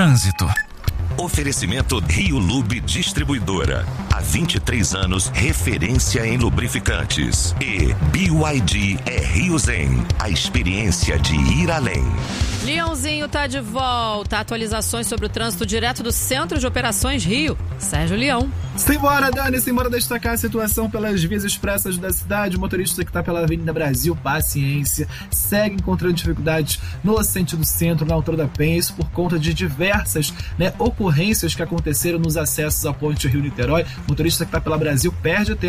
Trânsito. Oferecimento Rio Lube Distribuidora. Há 23 anos, referência em lubrificantes. E BYD é Rio Zen. A experiência de ir além. Leãozinho tá de volta. Atualizações sobre o trânsito direto do Centro de Operações Rio. Sérgio Leão. Simbora, Dani, simbora destacar a situação pelas vias expressas da cidade. O motorista que está pela Avenida Brasil, paciência, segue encontrando dificuldades no sentido centro, na altura da Penha, isso por conta de diversas ocorrências que aconteceram nos acessos à ponte Rio-Niterói. O motorista que está pela Brasil perde tempo